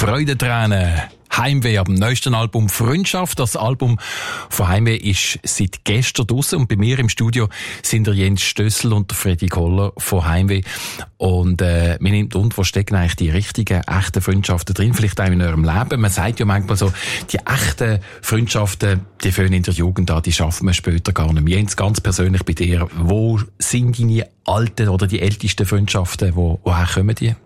Freudentränen. Heimweh ab dem neuesten Album Freundschaft. Das Album von Heimweh ist seit gestern draussen und bei mir im Studio sind der Jens Stössel und der Freddy Koller von Heimweh. Und mir nimmt wo stecken eigentlich die richtigen, echten Freundschaften drin, vielleicht auch in eurem Leben. Man sagt ja manchmal so, die echten Freundschaften, die fangen in der Jugend an, die schaffen wir später gar nicht mehr. Jens, ganz persönlich bei dir, wo sind deine alten oder die ältesten Freundschaften, woher kommen die?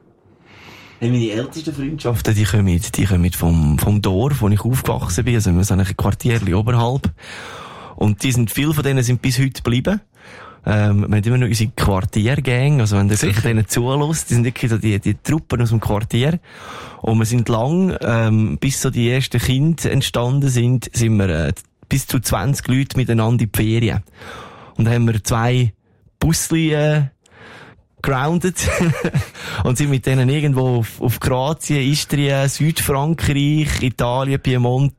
Meine ältesten Freundschaften, die kommen vom Dorf, wo ich aufgewachsen bin, also so ein Quartierchen oberhalb. Und viele von denen sind bis heute geblieben. Wir haben immer noch unsere Quartiergang, also wenn du denen zuhörst, die sind wirklich so die Truppen aus dem Quartier. Und wir sind lang, bis so die ersten Kinder entstanden sind wir bis zu 20 Leute miteinander in die Ferien. Und dann haben wir 2 Busli grounded und sind mit denen irgendwo auf Kroatien, Istrien, Südfrankreich, Italien, Piemont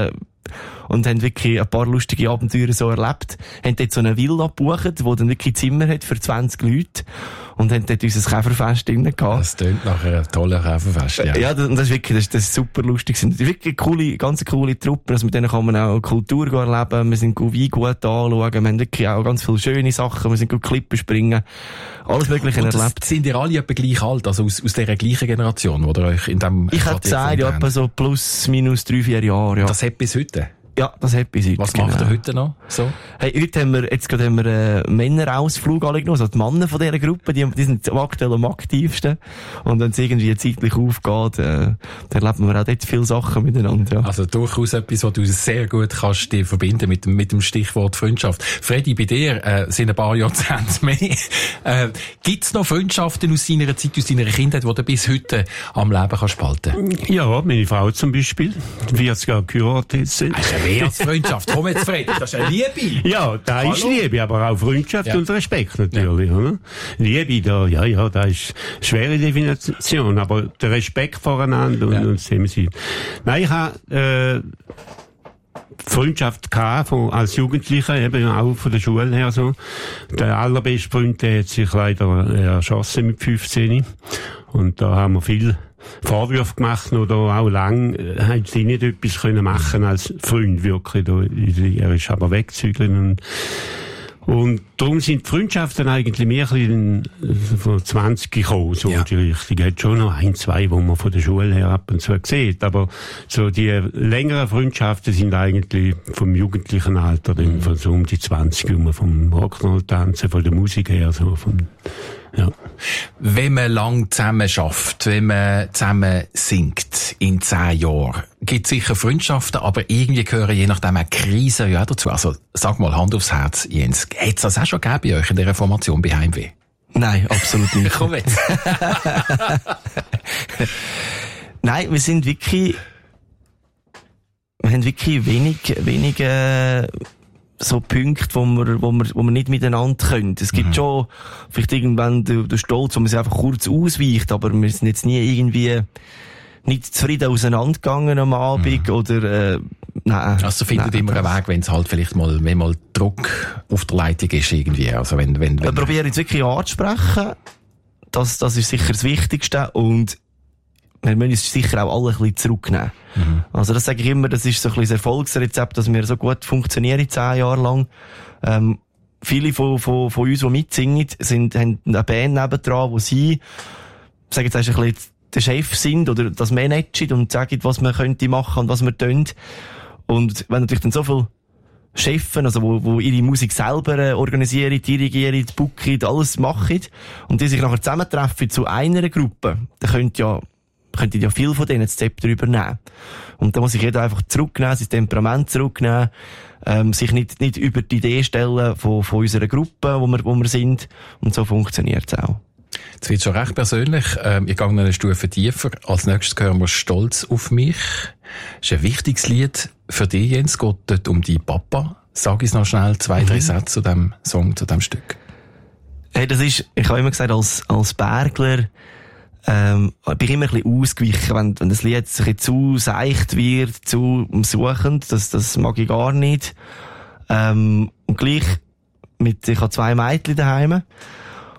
und haben wirklich ein paar lustige Abenteuer so erlebt. Haben dort so eine Villa gebucht, wo dann wirklich Zimmer hat für 20 Leute und haben dort unser Käferfest drin gehabt. Das tönt nach einem tollen Käferfest, ja. Ja, das ist wirklich, das ist super lustig. Das sind wirklich ganz coole Truppen, also mit denen kann man auch Kultur erleben, wir sind Wein gut anschauen, wir haben wirklich auch ganz viele schöne Sachen, wir sind gut Klippen springen, alles Mögliche erlebt. Sind ihr alle etwa gleich alt, also aus dieser gleichen Generation, oder euch in dem Ich hätte gesagt, ja, etwa so plus, minus 3-4 Jahre, ja. Das hat bis heute? Ja, das hat bis heute. Was macht ihr heute noch so? Hey, heute haben wir einen Männerausflug alle genommen. Also die Männer von dieser Gruppe, die sind aktuell am aktivsten. Und wenn es irgendwie zeitlich aufgeht, dann erleben wir auch dort viele Sachen miteinander, ja. Also durchaus etwas, was du sehr gut kannst dir verbinden mit dem Stichwort Freundschaft. Freddy, bei dir, sind ein paar Jahrzehnte mehr. Gibt's noch Freundschaften aus deiner Zeit, aus deiner Kindheit, die du bis heute am Leben kannst behalten? Ja, meine Frau zum Beispiel. 40 Jahre geheiratet sind. Mehr als Freundschaft. Komm jetzt, Freddy, das ist eine Liebe. Ja, da Hallo? ist Liebe, aber auch Freundschaft und Respekt natürlich, oder? Liebe, da ist schwere Definition, aber der Respekt voreinander und Zusammensein. Nein, ich habe, Freundschaft als Jugendlicher, eben auch von der Schule her so. Der allerbeste Freund, der hat sich leider erschossen mit 15. Und da haben wir viel Vorwürfe gemacht oder auch lang haben sie nicht etwas können machen als Freund wirklich. Er ist aber weggezügelt und darum sind die Freundschaften eigentlich mehr ein bisschen von 20 gekommen, so die Richtung. Es hat schon noch 1, 2, wo man von der Schule her ab und zu sieht, aber so die längeren Freundschaften sind eigentlich vom jugendlichen Alter, dann von so um die 20, vom Rock'n'Roll-Tanzen, von der Musik her, so ja. Wenn man lang zusammen schafft, wenn man zusammen singt, in 10 Jahren, gibt es sicher Freundschaften, aber irgendwie gehören je nachdem auch Krisen ja dazu. Also, sag mal, Hand aufs Herz, Jens. Hat es das auch schon gegeben bei euch in dieser Formation bei Heimweh? Nein, absolut nicht. Komm jetzt. Nein, wir haben wirklich wenig, so Punkte, wo wir nicht miteinander können. Es gibt schon vielleicht irgendwann den Stolz, wo man sich einfach kurz ausweicht, aber wir sind jetzt nie irgendwie nicht zufrieden auseinandergegangen am Abend oder nein. Also findet immer einen Weg, wenn es halt vielleicht mal Druck auf der Leitung ist irgendwie. Also wenn wir probieren jetzt wirklich anzusprechen. Das ist sicher das Wichtigste und wir müssen uns sicher auch alle ein bisschen zurücknehmen. Also das sage ich immer, das ist so ein bisschen das Erfolgsrezept, dass wir so gut funktionieren 10 Jahre lang. Viele von uns, die mitsingen, haben eine Band nebendran, wo sie, sagen jetzt ein bisschen der Chef sind oder das managen und sagen, was man könnte machen und was wir tun. Und wenn natürlich dann so viele Chefen, also wo ihre Musik selber organisieren, dirigieren, booken, alles machen und die sich nachher zusammentreffen zu einer Gruppe, dann könnte ja viel von denen das Zepter übernehmen. Und da muss sich jeder einfach zurücknehmen, sein Temperament zurücknehmen, sich nicht über die Idee stellen von unserer Gruppe, wo wir sind. Und so funktioniert es auch. Jetzt wird schon recht persönlich. Ich gehe noch eine Stufe tiefer. Als nächstes hören wir «Stolz auf mich». Das ist ein wichtiges Lied für dich, Jens. Geht dort um die Papa. Sag uns noch schnell 2, 3 Sätze zu dem Song, zu dem Stück. Hey, ich habe immer gesagt, als Bergler, bin ich immer ein bisschen ausgewichen, wenn das Lied ein bisschen zu seicht wird, zu umsuchend, das mag ich gar nicht. Und gleich ich habe 2 Mädchen daheim.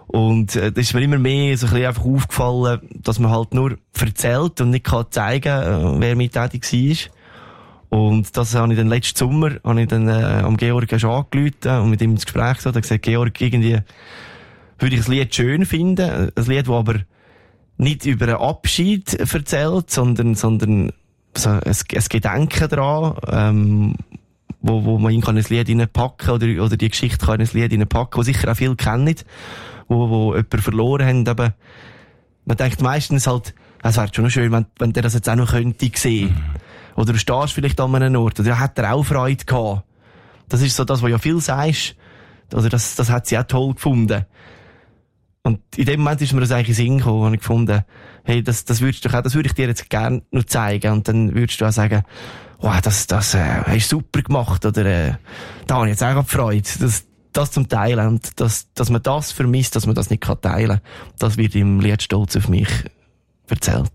Und das ist mir immer mehr so ein bisschen einfach aufgefallen, dass man halt nur erzählt und nicht kann zeigen, wer mittätig war. Und das habe ich dann letzten Sommer, am Georg angerufen und mit ihm ins Gespräch gesagt, gesagt, Georg, irgendwie würde ich das Lied schön finden. Ein Lied, das aber nicht über einen Abschied erzählt, sondern so ein Gedenken daran, wo man ihn in ein Lied reinpacken oder die Geschichte kann in ein Lied reinpacken, wo sicher auch viele kennen, wo jemanden verloren haben. Aber man denkt meistens halt, es wäre schon schön, wenn der das jetzt auch noch könnte sehen. Oder du stehst vielleicht an einem Ort, oder hat er auch Freude gehabt. Das ist so das, was ja viel sagst. Also das hat sie auch toll gefunden. Und in dem Moment ist mir das eigentlich in den Sinn gekommen, und ich gefunden, hey, das würde ich dir jetzt gerne noch zeigen. Und dann würdest du auch sagen, wow, das hast du super gemacht, oder, da habe ich jetzt auch Freude, das zum Teilen. Und dass man das vermisst, dass man das nicht teilen kann, das wird im Lied Stolz auf mich erzählt.